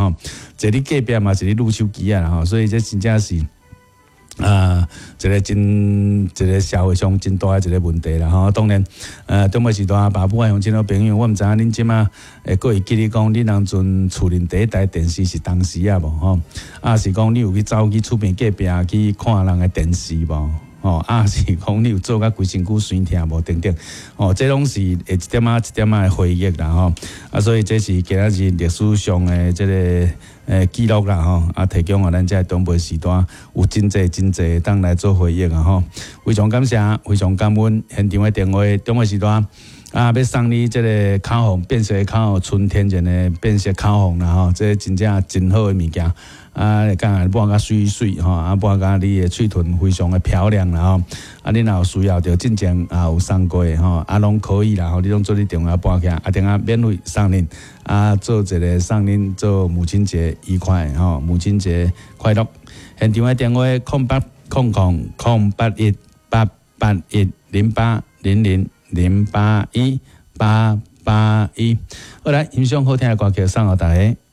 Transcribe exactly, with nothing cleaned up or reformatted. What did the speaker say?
吼，坐你隔壁嘛是你撸手机啊吼，所以这真正是。啊，一个真一个社会上真大的一个问题啦吼。当然，呃，中国时代爸母乡亲好朋友，我毋知影恁即马会过会记你讲，你当阵厝里第一台电视是当时啊无吼？啊是讲你有去走去厝边隔壁去看人的电视无？哦，啊是讲你有做甲规身躯酸痛无等等，哦，这拢是会一点仔一点仔的回忆啦吼。啊，所以这是今仔日历史上的这个诶记录啦吼，啊提供互咱这东北时段有真济真济当来做回忆啊吼。非常感谢，非常感恩现场的电话，东北时段啊要送你这个烤红变色烤红春天前的变色烤红啦吼，这真正真好的物件。啊，讲抹甲水水吼，啊抹甲你的喙唇非常的漂亮啦吼，啊你若有需要着进前也有送过的吼，啊拢可以啦吼，你拢做你电话拨起来，啊电话免费送恁，啊做一个送恁做母亲节愉快吼，母亲节快乐。现场的电话空八空空空八一八八一零八零零零八一八八一，好来欣赏好听的歌曲送互大家。